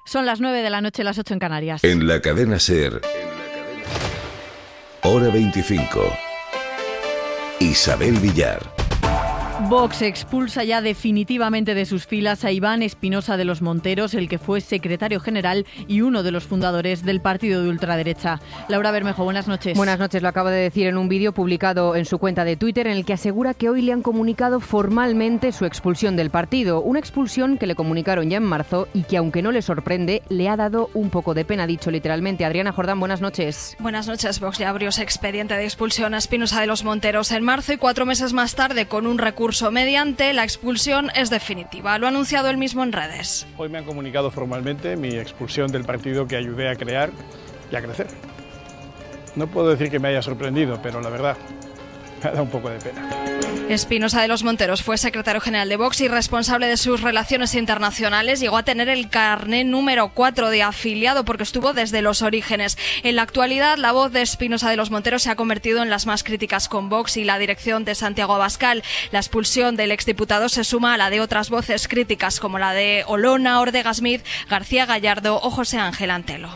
Son las 9 de la noche, las 8 en Canarias. En la cadena SER, hora 25. Isabel Villar. Vox expulsa ya definitivamente de sus filas a Iván Espinosa de los Monteros, el que fue secretario general y uno de los fundadores del partido de ultraderecha. Laura Bermejo, buenas noches. Buenas noches, lo acaba de decir en un vídeo publicado en su cuenta de Twitter, en el que asegura que hoy le han comunicado formalmente su expulsión del partido. Una expulsión que le comunicaron ya en marzo y que, aunque no le sorprende, le ha dado un poco de pena, dicho literalmente. Adriana Jordán, buenas noches. Buenas noches. Vox ya abrió ese expediente de expulsión a Espinosa de los Monteros en marzo y 4 meses más tarde, con un recurso mediante, la expulsión es definitiva. Lo ha anunciado él mismo en redes. Hoy me han comunicado formalmente mi expulsión del partido que ayudé a crear y a crecer. No puedo decir que me haya sorprendido, pero la verdad, me ha dado un poco de pena. Espinosa de los Monteros fue secretario general de Vox y responsable de sus relaciones internacionales. Llegó a tener el carné número 4 de afiliado porque estuvo desde los orígenes. En la actualidad, la voz de Espinosa de los Monteros se ha convertido en las más críticas con Vox y la dirección de Santiago Abascal. La expulsión del exdiputado se suma a la de otras voces críticas como la de Olona, Ortega Smith, García Gallardo o José Ángel Antelo.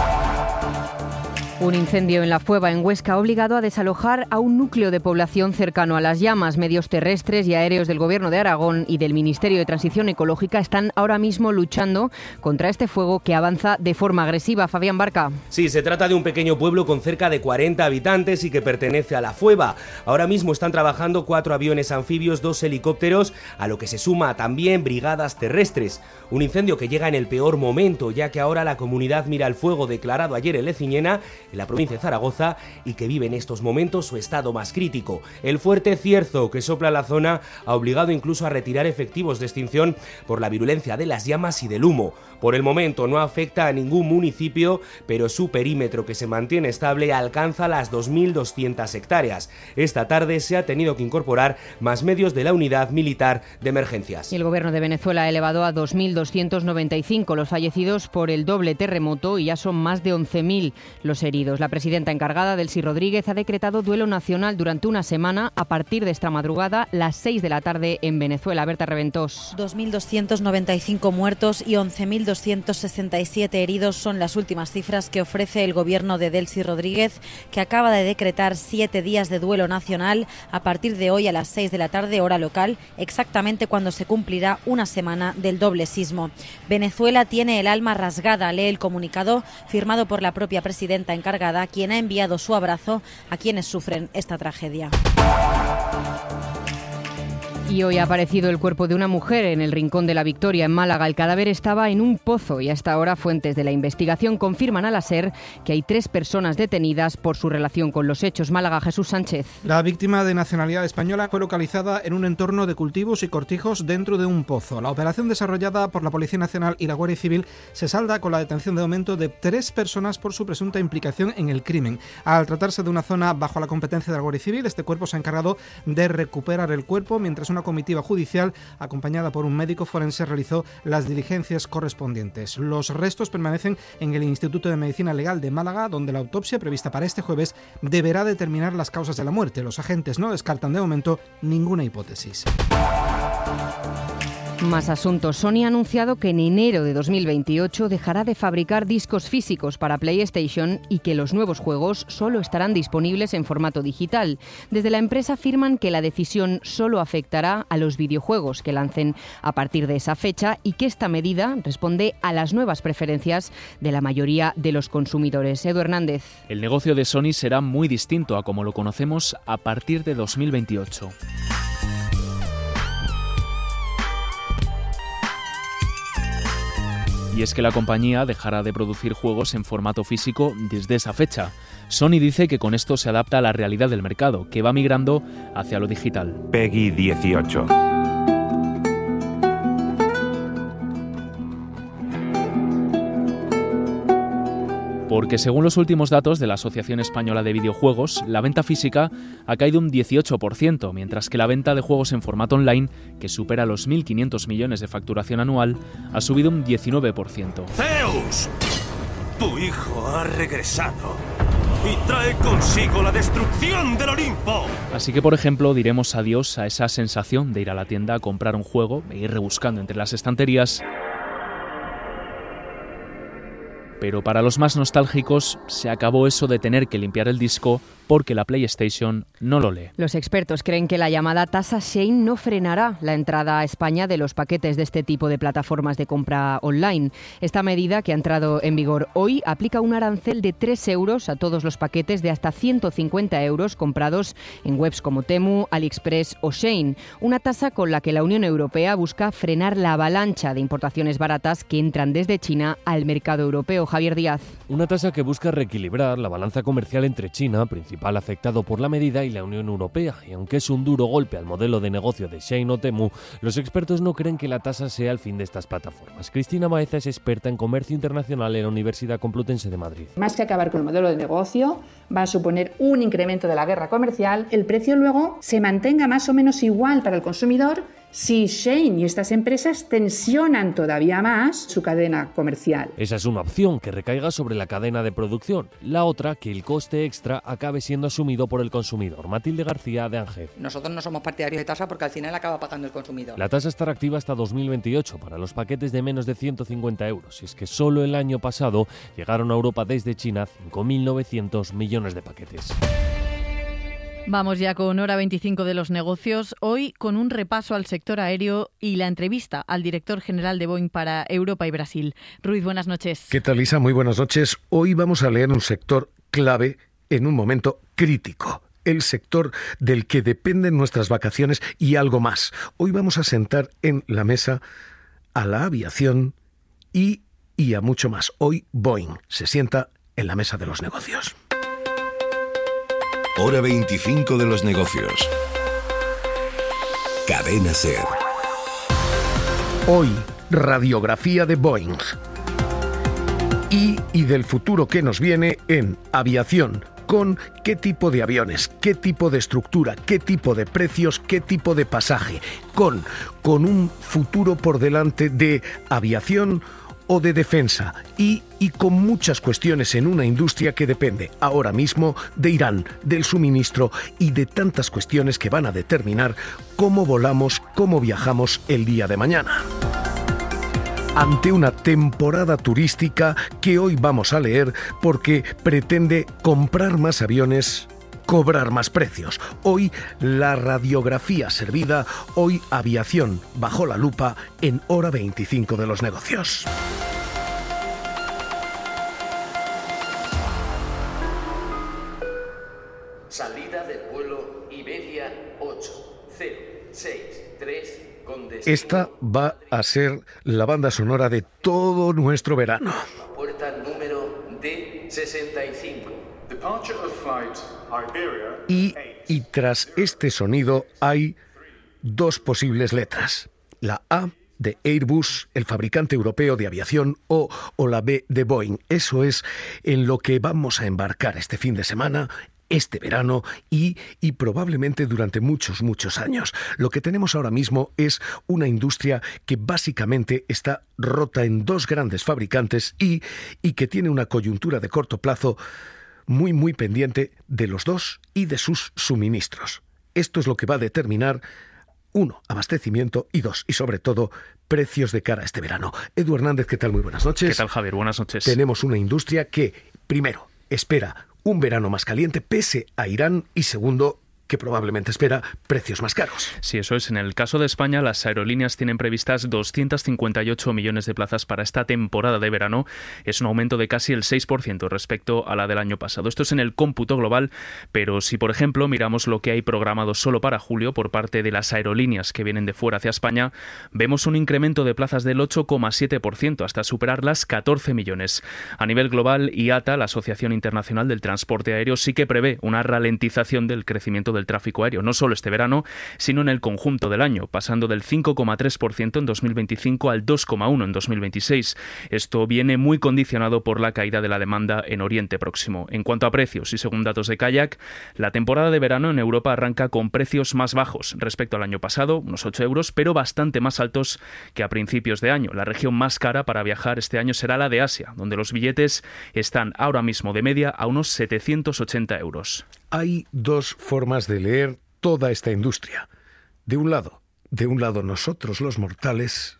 Un incendio en La Fueva, en Huesca, ha obligado a desalojar a un núcleo de población cercano a las llamas. Medios terrestres y aéreos del Gobierno de Aragón y del Ministerio de Transición Ecológica están ahora mismo luchando contra este fuego que avanza de forma agresiva. Fabián Barca. Sí, se trata de un pequeño pueblo con cerca de 40 habitantes y que pertenece a La Fueva. Ahora mismo están trabajando 4 aviones anfibios, 2 helicópteros, a lo que se suma también brigadas terrestres. Un incendio que llega en el peor momento, ya que ahora la comunidad mira el fuego declarado ayer en Leciñena, en la provincia de Zaragoza, y que vive en estos momentos su estado más crítico. El fuerte cierzo que sopla la zona ha obligado incluso a retirar efectivos de extinción por la virulencia de las llamas y del humo. Por el momento no afecta a ningún municipio, pero su perímetro, que se mantiene estable, alcanza las 2.200 hectáreas. Esta tarde se ha tenido que incorporar más medios de la unidad militar de emergencias. Y el Gobierno de Venezuela ha elevado a 2.295 los fallecidos por el doble terremoto y ya son más de 11.000 los heridos. La presidenta encargada, Delcy Rodríguez, ha decretado duelo nacional durante una semana a partir de esta madrugada, las 6 de la tarde en Venezuela. Berta Reventós. 2.295 muertos y 11.267 heridos son las últimas cifras que ofrece el gobierno de Delcy Rodríguez, que acaba de decretar 7 días de duelo nacional a partir de hoy a las 6 de la tarde, hora local, exactamente cuando se cumplirá una semana del doble sismo. Venezuela tiene el alma rasgada, lee el comunicado firmado por la propia presidenta encargada, quien ha enviado su abrazo a quienes sufren esta tragedia. Y hoy ha aparecido el cuerpo de una mujer en el Rincón de la Victoria, en Málaga. El cadáver estaba en un pozo y hasta ahora fuentes de la investigación confirman a la SER que hay 3 personas detenidas por su relación con los hechos. Málaga, Jesús Sánchez. La víctima, de nacionalidad española, fue localizada en un entorno de cultivos y cortijos dentro de un pozo. La operación, desarrollada por la Policía Nacional y la Guardia Civil, se salda con la detención de momento de 3 personas por su presunta implicación en el crimen. Al tratarse de una zona bajo la competencia de la Guardia Civil, este cuerpo se ha encargado de recuperar el cuerpo, mientras una comitiva judicial, acompañada por un médico forense, realizó las diligencias correspondientes. Los restos permanecen en el Instituto de Medicina Legal de Málaga, donde la autopsia, prevista para este jueves, deberá determinar las causas de la muerte. Los agentes no descartan de momento ninguna hipótesis. Más asuntos. Sony ha anunciado que en enero de 2028 dejará de fabricar discos físicos para PlayStation y que los nuevos juegos solo estarán disponibles en formato digital. Desde la empresa afirman que la decisión solo afectará a los videojuegos que lancen a partir de esa fecha y que esta medida responde a las nuevas preferencias de la mayoría de los consumidores. Edu Hernández. El negocio de Sony será muy distinto a como lo conocemos a partir de 2028. Y es que la compañía dejará de producir juegos en formato físico desde esa fecha. Sony dice que con esto se adapta a la realidad del mercado, que va migrando hacia lo digital. PEGI 18. Porque según los últimos datos de la Asociación Española de Videojuegos, la venta física ha caído un 18%, mientras que la venta de juegos en formato online, que supera los 1.500 millones de facturación anual, ha subido un 19%. ¡Zeus! Tu hijo ha regresado y trae consigo la destrucción del Olimpo. Así que, por ejemplo, diremos adiós a esa sensación de ir a la tienda a comprar un juego e ir rebuscando entre las estanterías pero para los más nostálgicos se acabó eso de tener que limpiar el disco porque la PlayStation no lo lee. Los expertos creen que la llamada tasa Shein no frenará la entrada a España de los paquetes de este tipo de plataformas de compra online. Esta medida, que ha entrado en vigor hoy, aplica un arancel de 3 euros a todos los paquetes de hasta 150 euros comprados en webs como Temu, AliExpress o Shein. Una tasa con la que la Unión Europea busca frenar la avalancha de importaciones baratas que entran desde China al mercado europeo. Javier Díaz. Una tasa que busca reequilibrar la balanza comercial entre China, principal afectado por la medida, y la Unión Europea. Y aunque es un duro golpe al modelo de negocio de Shein o Temu, los expertos no creen que la tasa sea el fin de estas plataformas. Cristina Baeza es experta en comercio internacional en la Universidad Complutense de Madrid. Más que acabar con el modelo de negocio, va a suponer un incremento de la guerra comercial. El precio luego se mantenga más o menos igual para el consumidor si Shein y estas empresas tensionan todavía más su cadena comercial. Esa es una opción, que recaiga sobre la cadena de producción. La otra, que el coste extra acabe siendo asumido por el consumidor. Matilde García, de ANGEF. Nosotros no somos partidarios de tasa porque al final acaba pagando el consumidor. La tasa estará activa hasta 2028 para los paquetes de menos de 150 euros. Y es que solo el año pasado llegaron a Europa desde China 5.900 millones de paquetes. Vamos ya con hora 25 de los negocios, hoy con un repaso al sector aéreo y la entrevista al director general de Boeing para Europa y Brasil. Ruiz, buenas noches. ¿Qué tal, Isa? Muy buenas noches. Hoy vamos a leer un sector clave en un momento crítico. El sector del que dependen nuestras vacaciones y algo más. Hoy vamos a sentar en la mesa a la aviación y a mucho más. Hoy Boeing se sienta en la mesa de los negocios. Hora 25 de los negocios. Cadena SER. Hoy, radiografía de Boeing. Y del futuro que nos viene en aviación. Con qué tipo de aviones, qué tipo de estructura, qué tipo de precios, qué tipo de pasaje. Con un futuro por delante de aviación o de defensa y con muchas cuestiones en una industria que depende ahora mismo de Irán, del suministro y de tantas cuestiones que van a determinar cómo volamos, cómo viajamos el día de mañana. Ante una temporada turística que hoy vamos a leer porque pretende comprar más aviones, cobrar más precios. Hoy la radiografía servida, hoy aviación bajo la lupa en hora 25 de los negocios. Salida del vuelo Iberia 8063 con destino. Esta va a ser la banda sonora de todo nuestro verano. Puerta número D65. Departure of flight Iberia. Y tras este sonido hay dos posibles letras. La A de Airbus, el fabricante europeo de aviación, o la B de Boeing. Eso es en lo que vamos a embarcar este fin de semana, este verano y probablemente durante muchos, muchos años. Lo que tenemos ahora mismo es una industria que básicamente está rota en dos grandes fabricantes y que tiene una coyuntura de corto plazo muy, muy pendiente de los dos y de sus suministros. Esto es lo que va a determinar, uno, abastecimiento y dos, y sobre todo, precios de cara a este verano. Edu Hernández, ¿qué tal? Muy buenas noches. ¿Qué tal, Javier? Buenas noches. Tenemos una industria que, primero, espera un verano más caliente pese a Irán y segundo, que probablemente espera precios más caros. Sí, eso es. En el caso de España, las aerolíneas tienen previstas 258 millones de plazas para esta temporada de verano. Es un aumento de casi el 6% respecto a la del año pasado. Esto es en el cómputo global, pero si, por ejemplo, miramos lo que hay programado solo para julio por parte de las aerolíneas que vienen de fuera hacia España, vemos un incremento de plazas del 8,7% hasta superar las 14 millones. A nivel global, IATA, la Asociación Internacional del Transporte Aéreo, sí que prevé una ralentización del crecimiento del tráfico aéreo, no solo este verano, sino en el conjunto del año, pasando del 5,3% en 2025 al 2,1% en 2026. Esto viene muy condicionado por la caída de la demanda en Oriente Próximo. En cuanto a precios y según datos de Kayak, la temporada de verano en Europa arranca con precios más bajos respecto al año pasado, unos 8 euros, pero bastante más altos que a principios de año. La región más cara para viajar este año será la de Asia, donde los billetes están ahora mismo de media a unos 780 euros. Hay dos formas de leer toda esta industria. De un lado nosotros los mortales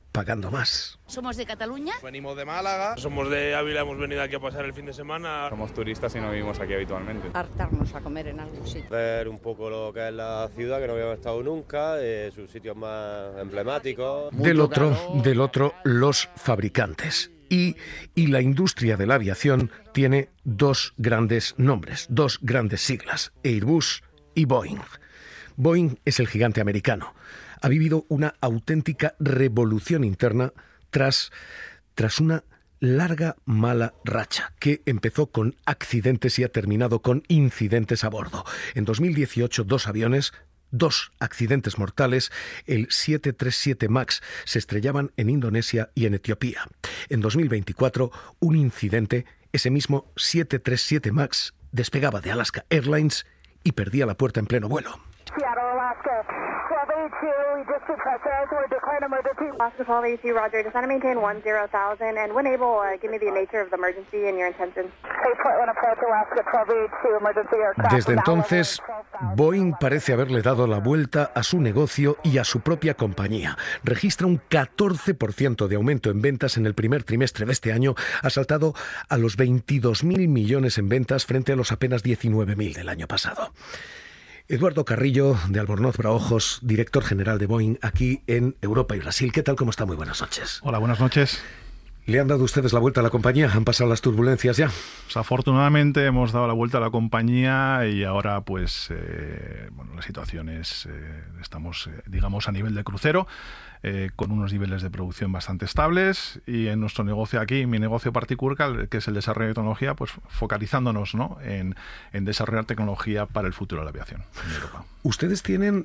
pagando más. Somos de Cataluña. Venimos de Málaga. Somos de Ávila, hemos venido aquí a pasar el fin de semana. Somos turistas y no vivimos aquí habitualmente. Hartarnos a comer en algún sitio. Ver un poco lo que es la ciudad, que no habíamos estado nunca, sus sitios más emblemáticos. Del otro, los fabricantes. Y la industria de la aviación tiene dos grandes nombres, dos grandes siglas, Airbus y Boeing. Boeing es el gigante americano. Ha vivido una auténtica revolución interna tras una larga mala racha que empezó con accidentes y ha terminado con incidentes a bordo. En 2018, dos accidentes mortales, el 737 MAX, se estrellaban en Indonesia y en Etiopía. En 2024, un incidente, ese mismo 737 MAX, despegaba de Alaska Airlines y perdía la puerta en pleno vuelo. Seattle, Alaska, 1282, we just did pressurized, we're declaring emergency. Alaska 1282, roger, just want to maintain 10,000, and when able, give me the nature of the emergency and your intentions. 8.1 approach, Alaska 1282, emergency aircraft. Desde entonces, Boeing parece haberle dado la vuelta a su negocio y a su propia compañía. Registra un 14% de aumento en ventas en el primer trimestre de este año, ha saltado a los 22.000 millones en ventas frente a los apenas 19.000 del año pasado. Eduardo Carrillo, de Albornoz Braojos, director general de Boeing aquí en Europa y Brasil. ¿Qué tal? ¿Cómo está? Muy buenas noches. Hola, buenas noches. ¿Le han dado ustedes la vuelta a la compañía? ¿Han pasado las turbulencias ya? Pues afortunadamente hemos dado la vuelta a la compañía y ahora pues la situación es, estamos digamos a nivel de crucero, con unos niveles de producción bastante estables y en nuestro negocio aquí, mi negocio particular, que es el desarrollo de tecnología, pues focalizándonos, ¿no?, en desarrollar tecnología para el futuro de la aviación en Europa. Ustedes tienen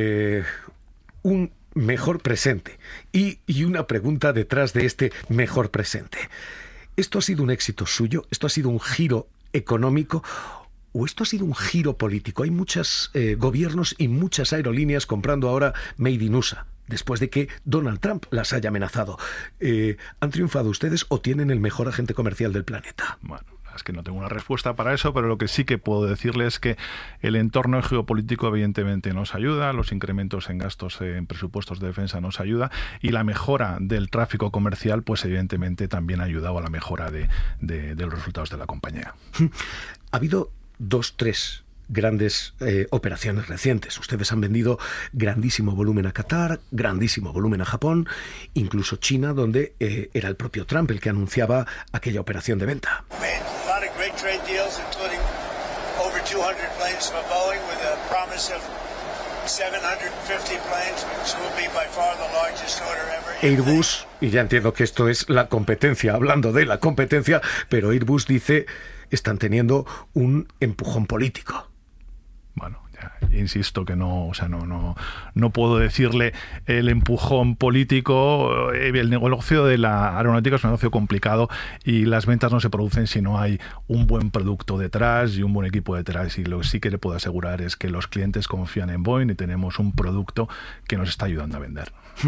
un mejor presente y una pregunta detrás de este mejor presente. ¿Esto ha sido un éxito suyo? ¿Esto ha sido un giro económico? ¿O esto ha sido un giro político? Hay muchos gobiernos y muchas aerolíneas comprando ahora Made in USA, después de que Donald Trump las haya amenazado. ¿Han triunfado ustedes o tienen el mejor agente comercial del planeta? Bueno, es que no tengo una respuesta para eso, pero lo que sí que puedo decirles es que el entorno geopolítico evidentemente nos ayuda, los incrementos en gastos en presupuestos de defensa nos ayuda y la mejora del tráfico comercial pues evidentemente también ha ayudado a la mejora de los resultados de la compañía. Ha habido 2-3 grandes operaciones recientes. Ustedes han vendido grandísimo volumen a Qatar, grandísimo volumen a Japón, incluso China, donde era el propio Trump el que anunciaba aquella operación de venta. Airbus, y ya entiendo que esto es la competencia, hablando de la competencia, pero Airbus dice están teniendo un empujón político. Bueno, ya insisto que no puedo decirle el empujón político. El negocio de la aeronáutica es un negocio complicado y las ventas no se producen si no hay un buen producto detrás y un buen equipo detrás. Y lo que sí que le puedo asegurar es que los clientes confían en Boeing y tenemos un producto que nos está ayudando a vender.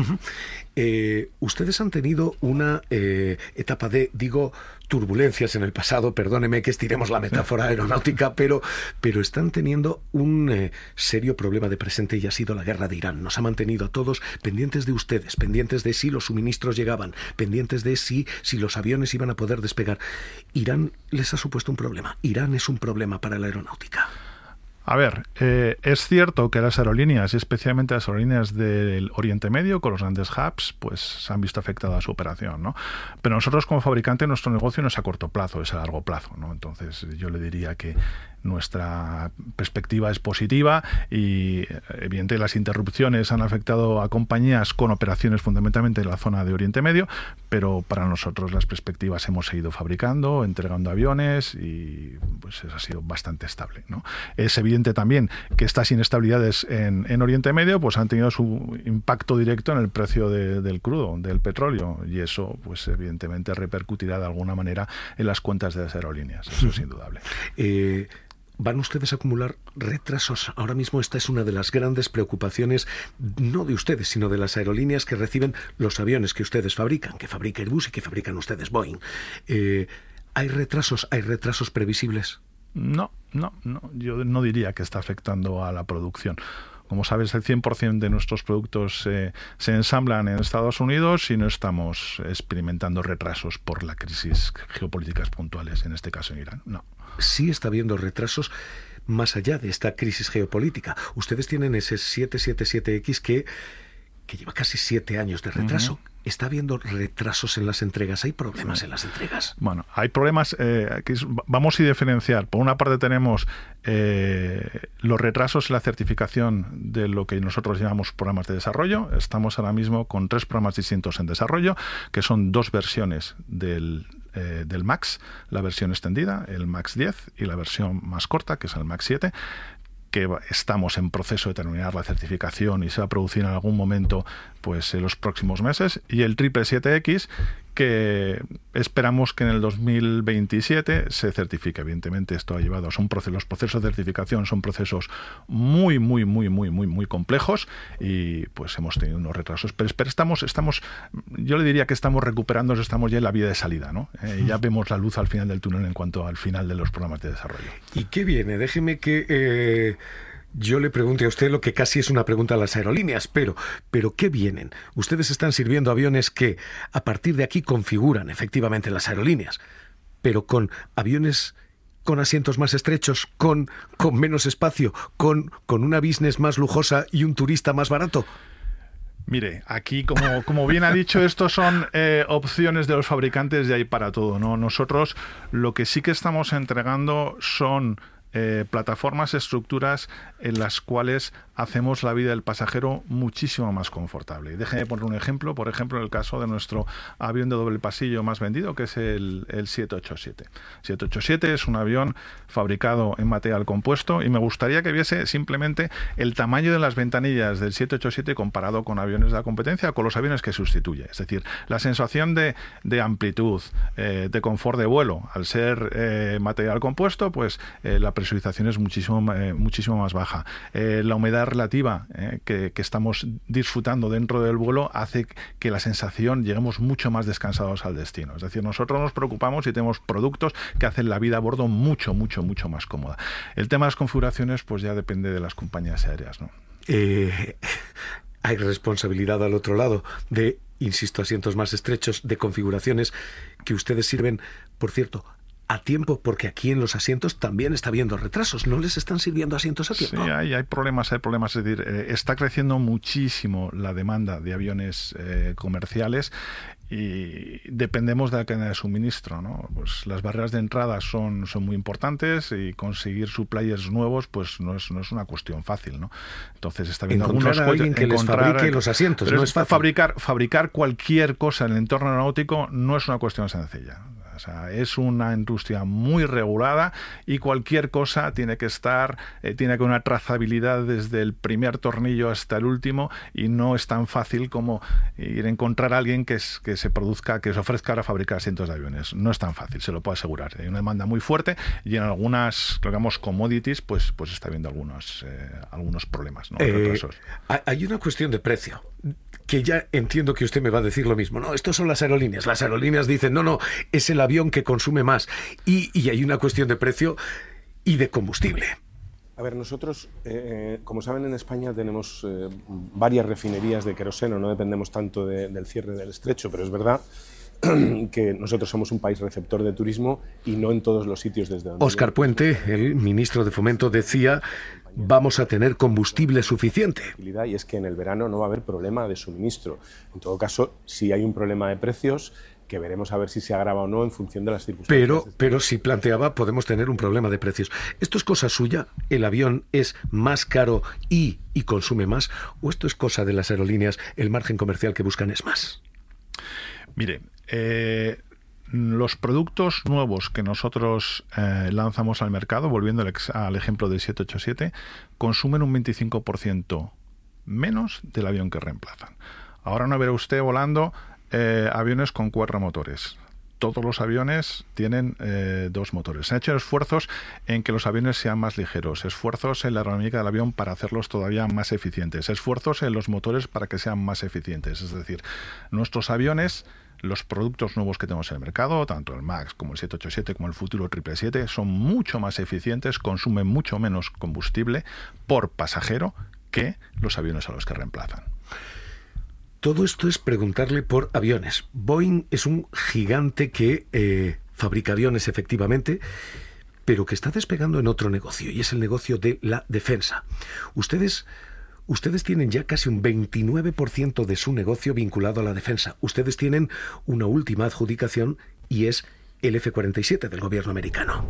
Ustedes han tenido una etapa de, turbulencias en el pasado, perdóneme que estiremos la metáfora aeronáutica, pero están teniendo un serio problema de presente y ha sido la guerra de Irán. Nos ha mantenido a todos pendientes de ustedes, pendientes de si los suministros llegaban, pendientes de si los aviones iban a poder despegar. Irán les ha supuesto un problema. Irán es un problema para la aeronáutica. A ver, es cierto que las aerolíneas, especialmente las aerolíneas del Oriente Medio, con los grandes hubs, pues se han visto afectadas su operación, ¿no? Pero nosotros como fabricante, nuestro negocio no es a corto plazo, es a largo plazo, ¿no? Entonces yo le diría que nuestra perspectiva es positiva y evidentemente las interrupciones han afectado a compañías con operaciones fundamentalmente en la zona de Oriente Medio, pero para nosotros las perspectivas hemos seguido fabricando, entregando aviones y pues eso ha sido bastante estable, ¿no? Es evidente también que estas inestabilidades en Oriente Medio pues han tenido su impacto directo en el precio del crudo, del petróleo, y eso pues evidentemente repercutirá de alguna manera en las cuentas de las aerolíneas, eso es indudable. ¿Van ustedes a acumular retrasos? Ahora mismo esta es una de las grandes preocupaciones, no de ustedes, sino de las aerolíneas que reciben los aviones que ustedes fabrican, que fabrica Airbus y que fabrican ustedes Boeing. ¿Hay retrasos previsibles? No, yo no diría que está afectando a la producción. Como sabes, el 100% de nuestros productos se ensamblan en Estados Unidos y no estamos experimentando retrasos por la crisis geopolíticas puntuales, en este caso en Irán. No. Sí está habiendo retrasos más allá de esta crisis geopolítica. Ustedes tienen ese 777X que lleva casi 7 años de retraso. ¿Está habiendo retrasos en las entregas? ¿Hay problemas en las entregas? Bueno, hay problemas. Vamos a diferenciar. Por una parte tenemos los retrasos en la certificación de lo que nosotros llamamos programas de desarrollo. Estamos ahora mismo con 3 programas distintos en desarrollo, que son 2 versiones del MAX, la versión extendida, el MAX 10, y la versión más corta, que es el MAX 7, que estamos en proceso de terminar la certificación y se va a producir en algún momento pues en los próximos meses, y el 777X, que esperamos que en el 2027 se certifique. Evidentemente esto ha llevado, los procesos de certificación son procesos muy complejos, y pues hemos tenido unos retrasos, pero estamos, yo le diría que estamos recuperando, estamos ya en la vía de salida, ¿no? Ya vemos la luz al final del túnel en cuanto al final de los programas de desarrollo. ¿Y qué viene? Déjeme que yo le pregunte a usted lo que casi es una pregunta a las aerolíneas, pero ¿qué vienen? Ustedes están sirviendo aviones que a partir de aquí configuran efectivamente las aerolíneas, pero con aviones con asientos más estrechos, con menos espacio, con una business más lujosa y un turista más barato. Mire, aquí, como bien ha dicho, estos son opciones de los fabricantes y hay para todo, ¿no? Nosotros lo que sí que estamos entregando son plataformas, estructuras en las cuales hacemos la vida del pasajero muchísimo más confortable. Y déjenme poner un ejemplo, por ejemplo, en el caso de nuestro avión de doble pasillo más vendido, que es el 787. 787 es un avión fabricado en material compuesto, y me gustaría que viese simplemente el tamaño de las ventanillas del 787 comparado con aviones de la competencia o con los aviones que sustituye. Es decir, la sensación de amplitud, de confort de vuelo, al ser material compuesto, pues la presurización es muchísimo más baja. La humedad relativa que estamos disfrutando dentro del vuelo hace que la sensación lleguemos mucho más descansados al destino. Es decir, nosotros nos preocupamos y tenemos productos que hacen la vida a bordo mucho más cómoda. El tema de las configuraciones pues ya depende de las compañías aéreas, ¿no? Hay responsabilidad al otro lado de, insisto, asientos más estrechos, de configuraciones que ustedes sirven, por cierto, a tiempo, porque aquí en los asientos también está habiendo retrasos. ¿No les están sirviendo asientos a tiempo? Sí, hay problemas. Es decir, está creciendo muchísimo la demanda de aviones comerciales, y dependemos de la cadena de suministro, ¿no? Pues las barreras de entrada son muy importantes, y conseguir suppliers nuevos pues no es una cuestión fácil, ¿no? Entonces está viendo encontrar a alguien que les fabrique los asientos, no es fácil. Fabricar cualquier cosa en el entorno aeronáutico no es una cuestión sencilla. O sea, es una industria muy regulada, y cualquier cosa tiene que haber una trazabilidad desde el primer tornillo hasta el último, y no es tan fácil como ir a encontrar a alguien que se ofrezca a fabricar asientos de aviones. No es tan fácil, se lo puedo asegurar. Hay una demanda muy fuerte, y en algunas, digamos, commodities, pues está habiendo algunos problemas, ¿no? Retrasos. Hay una cuestión de precio, que ya entiendo que usted me va a decir lo mismo. No, estos son las aerolíneas. Las aerolíneas dicen, no, es el avión que consume más. Y hay una cuestión de precio y de combustible. A ver, nosotros, como saben, en España tenemos varias refinerías de queroseno, no dependemos tanto del cierre del estrecho, pero es verdad que nosotros somos un país receptor de turismo, y no en todos los sitios desde donde... Óscar Puente, el ministro de Fomento, decía: vamos a tener combustible suficiente. Y es que en el verano no va a haber problema de suministro. En todo caso, si hay un problema de precios, que veremos a ver si se agrava o no en función de las circunstancias. Pero si planteaba, podemos tener un problema de precios. ¿Esto es cosa suya? ¿El avión es más caro y consume más? ¿O esto es cosa de las aerolíneas? ¿El margen comercial que buscan es más? Mire, los productos nuevos que nosotros lanzamos al mercado, volviendo al ejemplo del 787, consumen un 25% menos del avión que reemplazan. Ahora no verá usted volando aviones con 4 motores. Todos los aviones tienen 2 motores. Se han hecho esfuerzos en que los aviones sean más ligeros, esfuerzos en la aerodinámica del avión para hacerlos todavía más eficientes, esfuerzos en los motores para que sean más eficientes. Es decir, nuestros aviones, los productos nuevos que tenemos en el mercado, tanto el MAX como el 787 como el futuro 777, son mucho más eficientes, consumen mucho menos combustible por pasajero que los aviones a los que reemplazan. Todo esto es preguntarle por aviones. Boeing es un gigante que fabrica aviones, efectivamente, pero que está despegando en otro negocio, y es el negocio de la defensa. Ustedes tienen ya casi un 29% de su negocio vinculado a la defensa. Ustedes tienen una última adjudicación y es el F-47 del gobierno americano.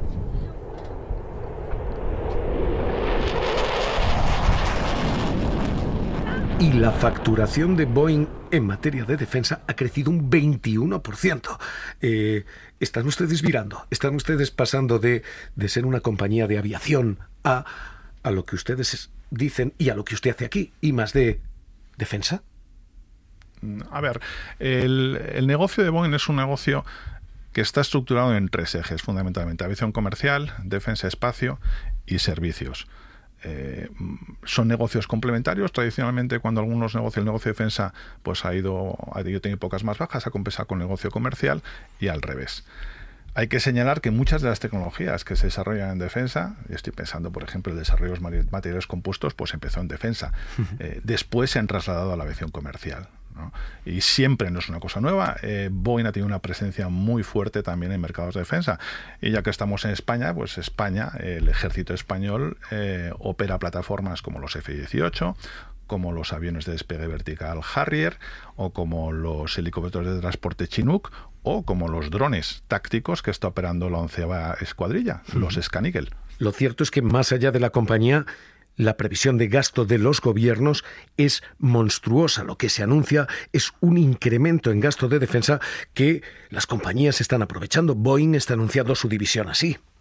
Y la facturación de Boeing en materia de defensa ha crecido un 21%. Están ustedes virando, están ustedes pasando de ser una compañía de aviación a lo que ustedes dicen y a lo que usted hace aquí, y más de defensa. A ver, el negocio de Boeing es un negocio que está estructurado en 3 ejes, fundamentalmente: aviación comercial, defensa espacio y servicios. Son negocios complementarios. Tradicionalmente, cuando el negocio de defensa pues ha tenido épocas más bajas, ha compensado con el negocio comercial, y al revés. Hay que señalar que muchas de las tecnologías que se desarrollan en defensa, estoy pensando, por ejemplo, el desarrollo de materiales compuestos, pues empezó en defensa. Después se han trasladado a la aviación comercial, ¿no? Y siempre no es una cosa nueva. Boeing ha tenido una presencia muy fuerte también en mercados de defensa. Y ya que estamos en España, pues España, el ejército español, opera plataformas como los F-18, como los aviones de despegue vertical Harrier, o como los helicópteros de transporte Chinook, o como los drones tácticos que está operando la 11ª Escuadrilla, los Scan Eagle. Lo cierto es que, más allá de la compañía, la previsión de gasto de los gobiernos es monstruosa. Lo que se anuncia es un incremento en gasto de defensa que las compañías están aprovechando. Boeing está anunciando su división así.